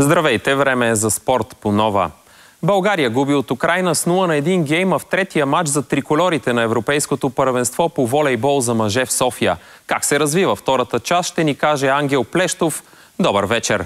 Здравейте, време е за спорт по Нова. България губи от Украйна с 0-1 гейма в третия матч за триколорите на Европейското първенство по волейбол за мъже в София. Как се развива втората част, ще ни каже Ангел Плещов. Добър вечер!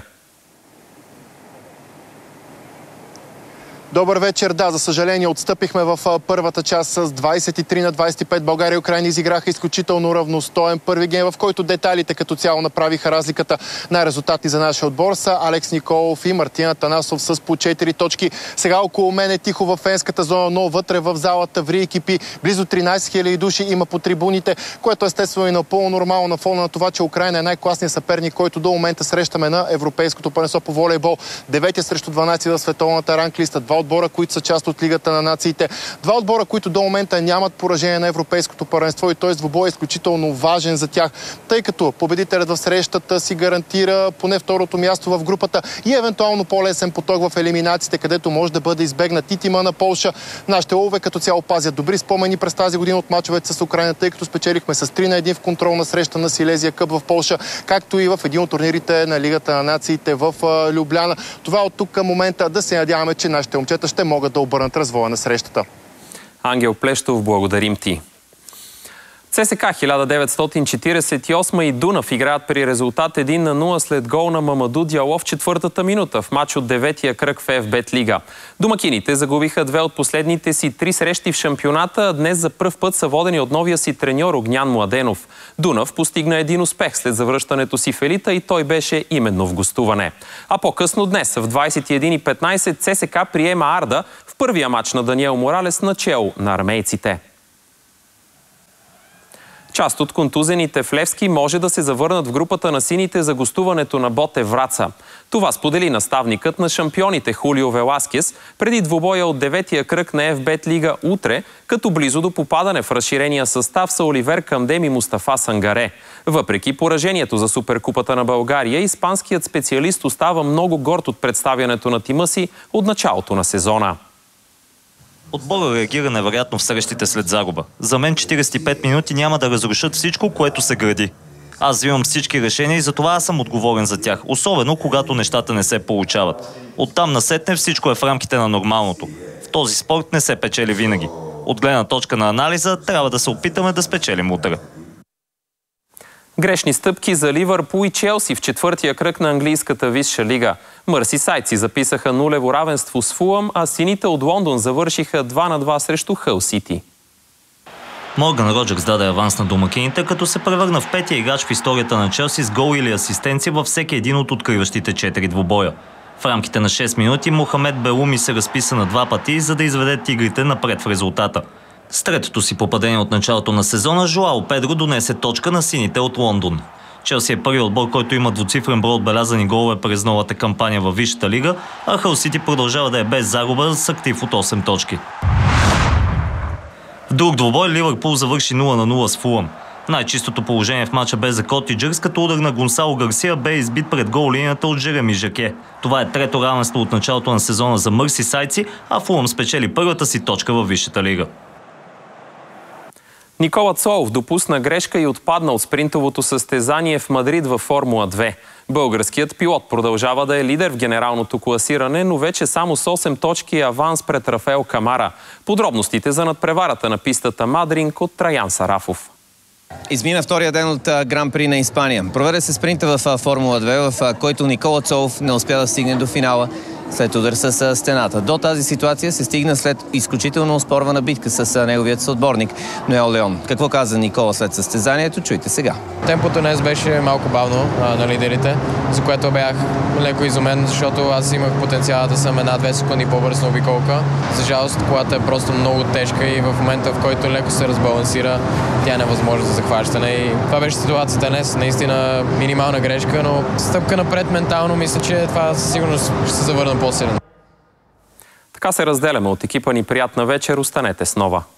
Добър вечер. Да, за съжаление отстъпихме в първата част с 23-25. България и Украйна изиграха изключително равностоен първи гейм, в който детайлите като цяло направиха разликата. Най-резултатни за нашия отбор са Алекс Николов и Мартин Атанасов с по 4 точки. Сега около мен е тихо във фенската зона, но вътре в залата ври екипи. Близо 13 000 души има по трибуните, което естествено е напълно нормално на фона на това, че Украйна е най-класният съперник, който до момента срещаме на Европейското първенство по волейбол. 9 срещу 12 в световната ранглиста. Два отбора, които са част от Лигата на нациите. Два отбора, които до момента нямат поражение на Европейското първенство и т.е. двубой е изключително важен за тях, тъй като победителят в срещата си гарантира поне второто място в групата и евентуално по-лесен поток в елиминациите, където може да бъде избегнат и тима на Полша. Нашите лъвове като цяло пазят добри спомени през тази година от мачовете с Украйна, тъй като спечелихме с 3-1 в контролна среща на Силезия Къп в Полша, както и в един от турнирите на Лигата на нациите в Любляна. Това от тук към момента, да се надяваме, че нашите момчета ще могат да обърнат развоя на срещата. Ангел Плещов, благодарим ти. ЦСКА 1948 и Дунав играят при резултат 1-0 след гол на Мамаду Дяло в четвъртата минута в матч от 9-я кръг в ФБ Лига. Домакините загубиха 2 от последните си 3 срещи в шампионата, а днес за пръв път са водени от новия си треньор Огнян Младенов. Дунав постигна един успех след завръщането си в елита и той беше именно в гостуване. А по-късно днес в 21:15 ЦСКА приема Арда в първия матч на Даниел Моралес начело на армейците. Част от контузените в Левски може да се завърнат в групата на сините за гостуването на Ботев Враца. Това сподели наставникът на шампионите Хулио Веласкес преди двубоя от 9-я кръг на ФБ Лига утре, като близо до попадане в разширения състав са Оливер Камдем и Мустафа Сангаре. Въпреки поражението за Суперкупата на България, испанският специалист остава много горд от представянето на тима си от началото на сезона. Отбора реагира невероятно в срещите след загуба. За мен 45 минути няма да разрушат всичко, което се гради. Аз взимам всички решения и затова аз съм отговорен за тях, особено когато нещата не се получават. Оттам насетне всичко е в рамките на нормалното. В този спорт не се печели винаги. От гледна точка на анализа трябва да се опитаме да спечелим утре. Грешни стъпки за Ливърпул и Челси в четвъртия кръг на английската висша лига. Мърсисайдци записаха нулево равенство с Фулъм, а сините от Лондон завършиха 2-2 срещу Хъл Сити. Морган Роджерс даде аванс на домакините, като се превърна в петия играч в историята на Челси с гол или асистенция във всеки един от откриващите 4 двубоя. В рамките на 6 минути Мохамед Белуми се разписа на 2 пъти, за да изведе тигрите напред в резултата. С третото си попадение от началото на сезона, Жоао Педро донесе точка на сините от Лондон. Челси е първи отбор, който има двуцифрен брой отбелязани голове през новата кампания във Висшата лига, а Хъл Сити продължава да е без загуба с актив от 8 точки. В друг двубой Ливърпул завърши 0-0 с Фулъм. Най-чистото положение в мача бе за Котиджърс, като удар на Гонсало Гарсия бе избит пред гол линията от Жереми Жаке. Това е трето равенство от началото на сезона за мърсисайдци, а Фулъм спечели първата си точка във Висшата лига. Никола Цолов допусна грешка и отпадна от спринтовото състезание в Мадрид във Формула 2. Българският пилот продължава да е лидер в генералното класиране, но вече само с 8 точки аванс пред Рафаел Камара. Подробностите за надпреварата на пистата Мадринг от Траян Сарафов. Измина втория ден от Гран-при на Испания. Проведе се спринта в Формула 2, в който Никола Цолов не успя да стигне до финала след удар с стената. До тази ситуация се стигна след изключително оспорвана битка с неговият съотборник Ноел Леон. Какво каза Никола след състезанието? Чуйте сега. Темпото днес беше малко бавно на лидерите, за което бях леко изумен, защото аз имах потенциала да съм 1-2 секунди по-бърз на обиколка. За жалост, колата е просто много тежка и в момента, в който леко се разбалансира, тя е невъзможна за захващане. И това беше ситуацията днес. Наистина минимална грешка, но стъпка напред ментално, мисля, че това сигурно ще се завърна по-силен. Така се разделяме от екипа ни. Приятна вечер, останете с Нова.